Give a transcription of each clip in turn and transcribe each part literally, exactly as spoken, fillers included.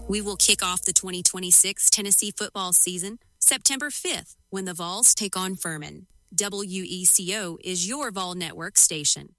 We will kick off the twenty twenty-six Tennessee football season September fifth when the Vols take on Furman. W E C O is your Vol Network station.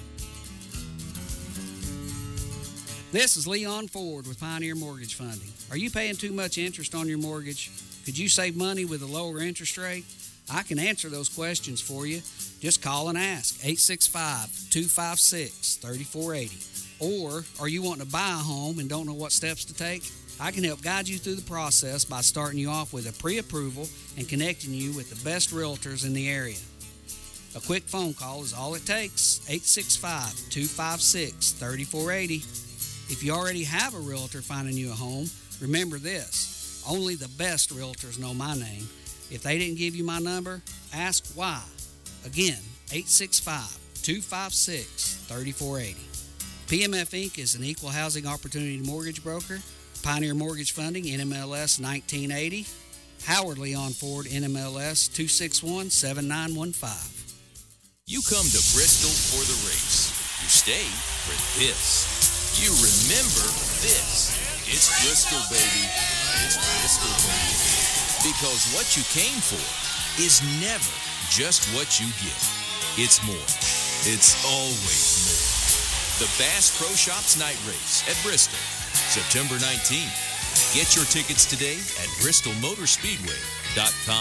This is Leon Ford with Pioneer Mortgage Funding. Are you paying too much interest on your mortgage? Could you save money with a lower interest rate? I can answer those questions for you. Just call and ask, eight six five, two five six, three four eight zero. Or are you wanting to buy a home and don't know what steps to take? I can help guide you through the process by starting you off with a pre-approval and connecting you with the best realtors in the area. A quick phone call is all it takes, eight six five, two five six, three four eight zero. If you already have a realtor finding you a home, remember this, only the best realtors know my name. If they didn't give you my number, ask why. Again, eight six five, two five six, three four eight zero. P M F Incorporated is an equal housing opportunity mortgage broker. Pioneer Mortgage Funding, N M L S nineteen eighty. Howard Leon Ford, N M L S two six one, seven nine one five. You come to Bristol for the race. You stay for this. You remember this. It's Bristol, baby. It's Bristol, baby. Because what you came for is never just what you get. It's more. It's always more. The Bass Pro Shops Night Race at Bristol, September nineteenth. Get your tickets today at bristol motor speedway dot com.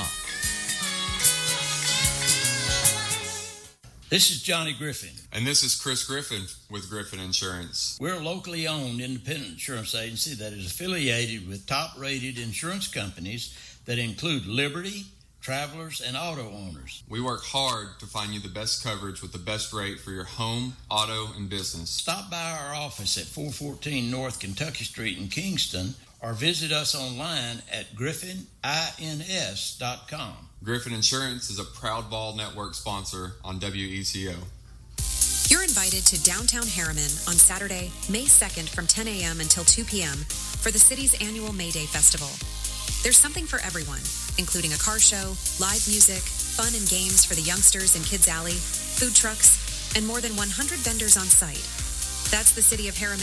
This is Johnny Griffin. And this is Chris Griffin with Griffin Insurance. We're a locally owned independent insurance agency that is affiliated with top-rated insurance companies that include Liberty, Travelers, and auto owners. We work hard to find you the best coverage with the best rate for your home, auto, and business. Stop by our office at four fourteen North Kentucky Street in Kingston or visit us online at griffin ins dot com. Griffin Insurance is a proud Vol Network sponsor on W E C O. You're invited to downtown Harriman on Saturday, May second from ten a.m. until two p.m. for the city's annual May Day Festival. There's something for everyone, including a car show, live music, fun and games for the youngsters in Kids Alley, food trucks, and more than one hundred vendors on site. That's the City of Harriman